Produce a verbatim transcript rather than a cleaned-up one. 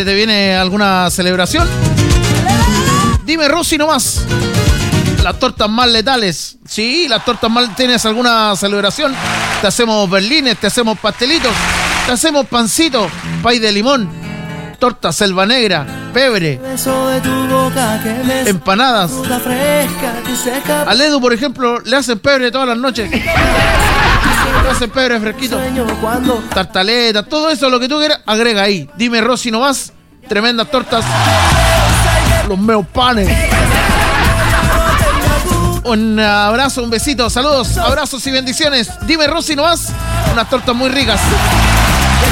¿Se te viene alguna celebración? Dime, Rosy, nomás. Las tortas más letales. Sí, las tortas más... ¿Tienes alguna celebración? Te hacemos berlines, te hacemos pastelitos, te hacemos pancito, pay de limón, torta selva negra, pebre, empanadas. Al Edu, por ejemplo, le hacen pebre todas las noches. Le hacen pebre fresquito. Tartaleta, todo eso, lo que tú quieras, agrega ahí. Dime, Rosy, nomás. Tremendas tortas. Los meos panes. Un abrazo, un besito, saludos, abrazos y bendiciones. Dime, Rosy, nomás. Unas tortas muy ricas.